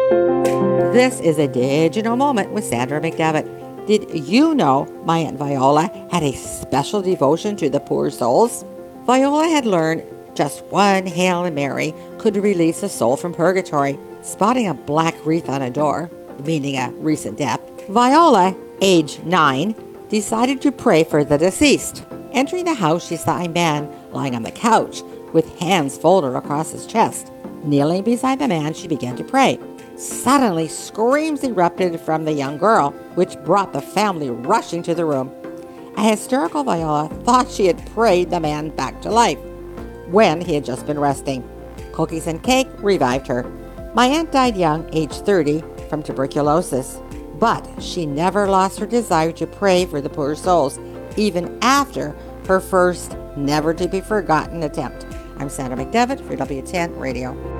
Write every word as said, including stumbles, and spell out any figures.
This is a digital moment with Sandra McDevitt. Did you know my Aunt Viola had a special devotion to the poor souls? Viola had learned just one Hail Mary could release a soul from purgatory. Spotting a black wreath on a door, meaning a recent death, Viola, age nine, decided to pray for the deceased. Entering the house, she saw a man lying on the couch with hands folded across his chest. Kneeling beside the man, she began to pray. Suddenly, screams erupted from the young girl, which brought the family rushing to the room. A hysterical Viola thought she had prayed the man back to life when he had just been resting. Cookies and cake revived her. My aunt died young, age thirty, from tuberculosis, but she never lost her desire to pray for the poor souls, even after her first never-to-be-forgotten attempt. I'm Sandra McDevitt for W ten Radio.